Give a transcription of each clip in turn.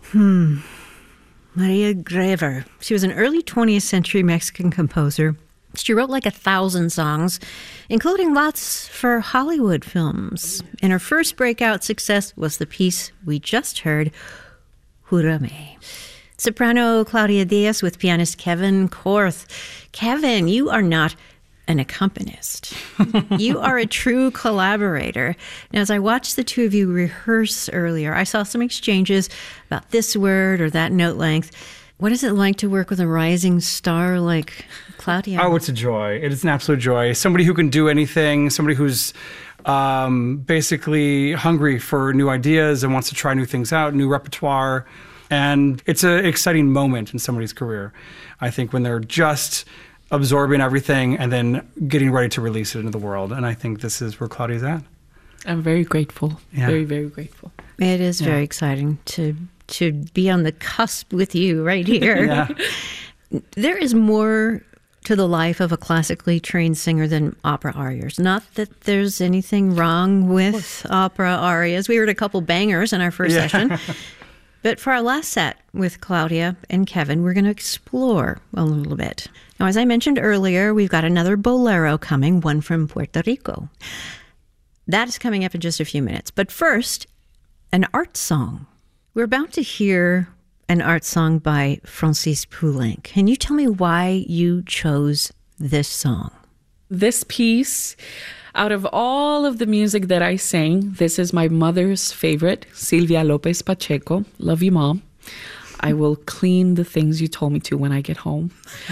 Maria Griever. She was an early 20th century Mexican composer. She wrote like 1,000 songs, including lots for Hollywood films. And her first breakout success was the piece we just heard, Júrame. Soprano Claudia Diaz with pianist Kevin Korth. Kevin, you are not an accompanist. You are a true collaborator. Now, as I watched the two of you rehearse earlier, I saw some exchanges about this word or that note length. What is it like to work with a rising star like Claudia? Oh, it's a joy. It is an absolute joy. Somebody who can do anything, somebody who's basically hungry for new ideas and wants to try new things out, new repertoire. And it's an exciting moment in somebody's career, I think, when they're just absorbing everything and then getting ready to release it into the world. And I think this is where Claudia's at. I'm very grateful. Yeah. Very, very grateful. It is very exciting to be on the cusp with you right here. Yeah. There is more to the life of a classically trained singer than opera arias. Not that there's anything wrong with opera arias. We heard a couple bangers in our first session. But for our last set with Claudia and Kevin, we're going to explore a little bit. Now, as I mentioned earlier, we've got another bolero coming, one from Puerto Rico. That is coming up in just a few minutes. But first, an art song. We're about to hear an art song by Francis Poulenc. Can you tell me why you chose this song? This piece, out of all of the music that I sang, this is my mother's favorite, Silvia Lopez Pacheco. Love you, Mom. I will clean the things you told me to when I get home.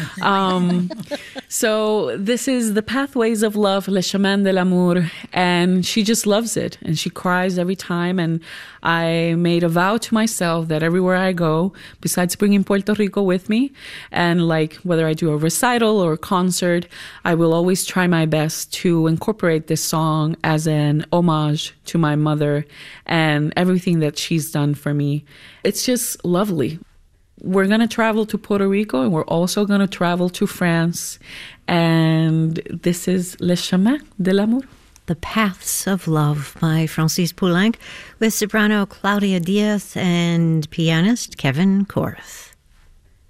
So this is The Pathways of Love, Le Chemin de l'Amour, and she just loves it, and she cries every time, and I made a vow to myself that everywhere I go, besides bringing Puerto Rico with me, and like whether I do a recital or a concert, I will always try my best to incorporate this song as an homage to my mother and everything that she's done for me. It's just lovely. We're going to travel to Puerto Rico, and we're also going to travel to France. And this is Le Chemin de l'Amour. The Paths of Love by Francis Poulenc with soprano Claudia Diaz and pianist Kevin Korth.